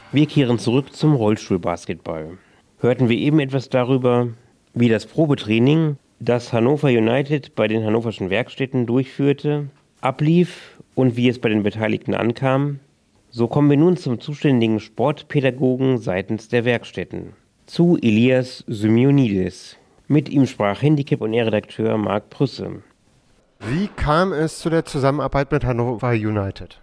Wir kehren zurück zum Rollstuhlbasketball. Hörten wir eben etwas darüber, wie das Probetraining, das Hannover United bei den hannoverschen Werkstätten durchführte, ablief und wie es bei den Beteiligten ankam. So kommen wir nun zum zuständigen Sportpädagogen seitens der Werkstätten, zu Elias Symeonidis. Mit ihm sprach Handicap- und Redakteur Marc Prüsse. Wie kam es zu der Zusammenarbeit mit Hannover United?